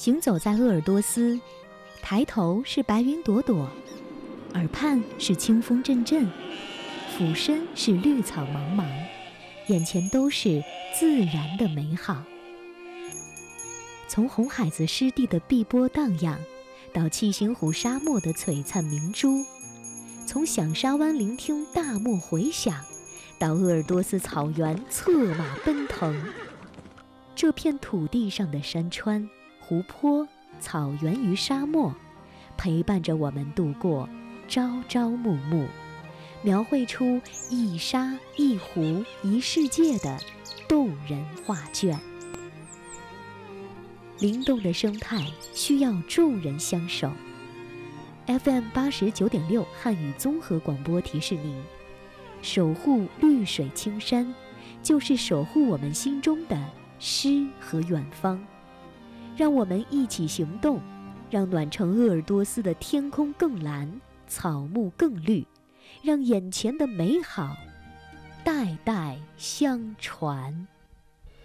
行走在鄂尔多斯，抬头是白云朵朵，耳畔是清风阵阵，俯身是绿草茫茫，眼前都是自然的美好。从红海子湿地的碧波荡漾，到七星湖沙漠的璀璨明珠，从响沙湾聆听大漠回响，到鄂尔多斯草原策马奔腾，这片土地上的山川、湖泊、草原与沙漠，陪伴着我们度过朝朝暮暮，描绘出一沙一湖一世界的动人画卷。灵动的生态需要众人相守。FM 89.6汉语综合广播提示您：守护绿水青山，就是守护我们心中的诗和远方。让我们一起行动，让暖城鄂尔多斯的天空更蓝，草木更绿，让眼前的美好代代相传。